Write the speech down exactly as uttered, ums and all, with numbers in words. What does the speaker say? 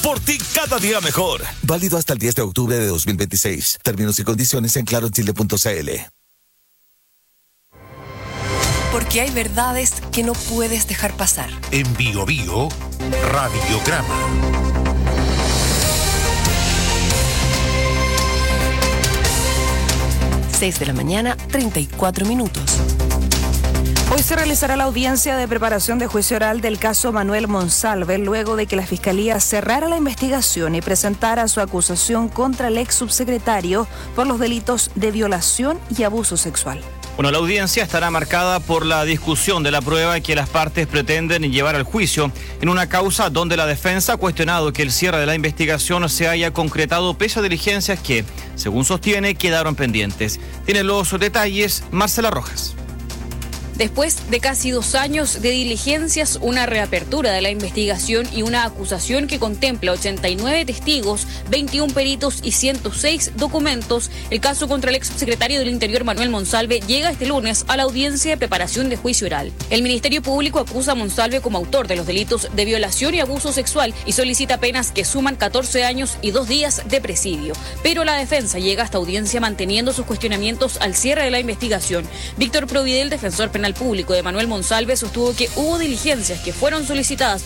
Por ti cada día mejor. Válido hasta el diez de octubre de dos mil veintiséis. Términos y condiciones en claro chile punto c l. Porque hay verdades que no puedes dejar pasar. En Bio Bio, Radiograma. seis de la mañana, treinta y cuatro minutos. Hoy se realizará la audiencia de preparación de juicio oral del caso Manuel Monsalve, luego de que la Fiscalía cerrara la investigación y presentara su acusación contra el ex subsecretario por los delitos de violación y abuso sexual. Bueno, la audiencia estará marcada por la discusión de la prueba que las partes pretenden llevar al juicio en una causa donde la defensa ha cuestionado que el cierre de la investigación se haya concretado pese a diligencias que, según sostiene, quedaron pendientes. Tiene los detalles Marcela Rojas. Después de casi dos años de diligencias, una reapertura de la investigación y una acusación que contempla ochenta y nueve testigos, veintiún peritos y ciento seis documentos, el caso contra el ex subsecretario del Interior Manuel Monsalve llega este lunes a la audiencia de preparación de juicio oral. El Ministerio Público acusa a Monsalve como autor de los delitos de violación y abuso sexual y solicita penas que suman catorce años y dos días de presidio. Pero la defensa llega a esta audiencia manteniendo sus cuestionamientos al cierre de la investigación. Víctor Providel, defensor penal público de Manuel Monsalve, sostuvo que hubo diligencias que fueron solicitadas